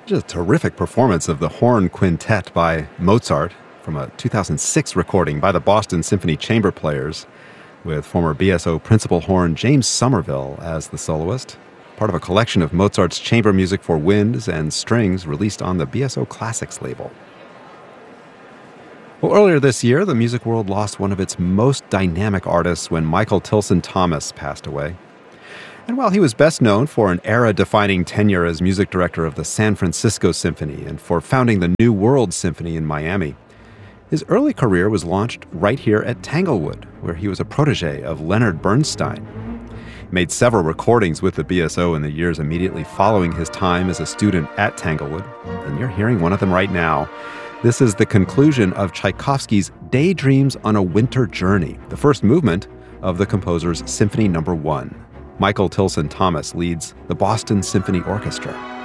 Just a terrific performance of the Horn Quintet by Mozart from a 2006 recording by the Boston Symphony Chamber Players, with former BSO principal horn James Somerville as the soloist, part of a collection of Mozart's chamber music for winds and strings released on the BSO Classics label. Well, earlier this year, the music world lost one of its most dynamic artists when Michael Tilson Thomas passed away. And while he was best known for an era-defining tenure as music director of the San Francisco Symphony and for founding the New World Symphony in Miami, his early career was launched right here at Tanglewood, where he was a protege of Leonard Bernstein. He made several recordings with the BSO in the years immediately following his time as a student at Tanglewood, and you're hearing one of them right now. This is the conclusion of Tchaikovsky's Daydreams on a Winter Journey, the first movement of the composer's Symphony No. 1. Michael Tilson Thomas leads the Boston Symphony Orchestra.